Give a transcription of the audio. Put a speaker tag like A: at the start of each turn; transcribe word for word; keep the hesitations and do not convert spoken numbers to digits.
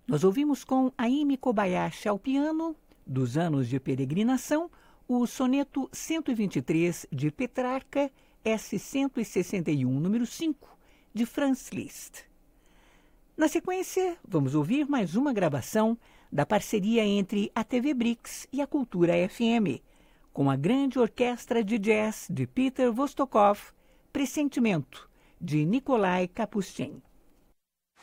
A: Nós ouvimos com Aimi Kobayashi ao piano, dos anos de peregrinação, o soneto cento e vinte e três de Petrarca, S cento e sessenta e um, número cinco, de Franz Liszt. Na sequência, vamos ouvir mais uma gravação da parceria entre a T V Brix e a Cultura F M, com a grande orquestra de jazz de Peter Vostokov, Pressentimento, de Nikolai Kapustin.